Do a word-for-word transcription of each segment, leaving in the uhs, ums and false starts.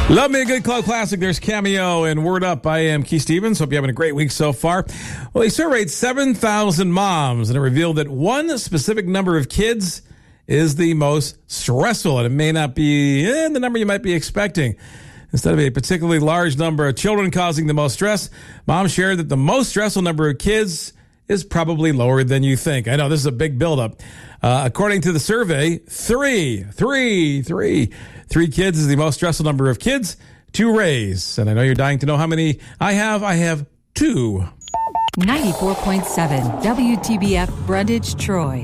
Love me a good club classic. There's Cameo and Word Up. I am Keith Stevens. Hope you're having a great week so far. Well, they surveyed seven thousand moms, and it revealed that one specific number of kids is the most stressful, and it may not be eh, the number you might be expecting. Instead of a particularly large number of children causing the most stress, moms shared that the most stressful number of kids is probably lower than you think. I know this is a big buildup. Uh, according to the survey, three, three, three, three kids is the most stressful number of kids to raise. And I know you're dying to know how many I have. I have two. ninety-four point seven W T B F Brundage, Troy.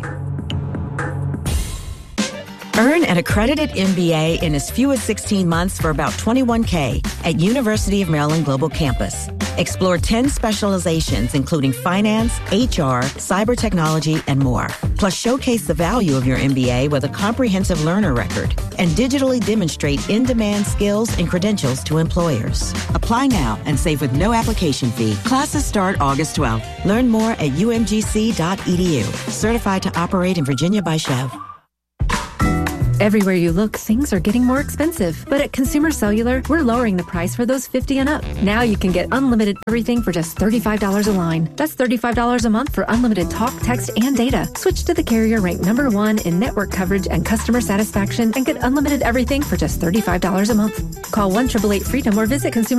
Earn an accredited M B A in as few as sixteen months for about twenty-one K at University of Maryland Global Campus. Explore ten specializations, including finance, H R, cyber technology, and more. Plus, showcase the value of your M B A with a comprehensive learner record and digitally demonstrate in-demand skills and credentials to employers. Apply now and save with no application fee. Classes start August twelfth. Learn more at U M G C dot E D U. Certified to operate in Virginia by Chev. Everywhere you look, things are getting more expensive. But at Consumer Cellular, we're lowering the price for those fifty and up. Now you can get unlimited everything for just thirty-five dollars a line. That's thirty-five dollars a month for unlimited talk, text, and data. Switch to the carrier ranked number one in network coverage and customer satisfaction and get unlimited everything for just thirty-five dollars a month. Call one eight eight eight freedom or visit consumer